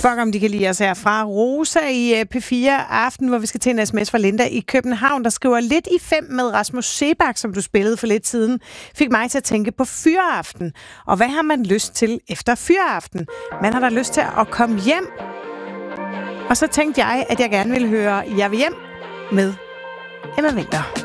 Fuck om de kan lide os her fra Rosa i P4 Aften, hvor vi skal til en sms fra Linda i København, der skriver: lidt i 5 med Rasmus Seebach, som du spillede for lidt siden, fik mig til at tænke på fyreaften. Og hvad har man lyst til efter fyreaften? Man har da lyst til at komme hjem. Og så tænkte jeg, at jeg gerne ville høre Jeg vil hjem med Emma Winther.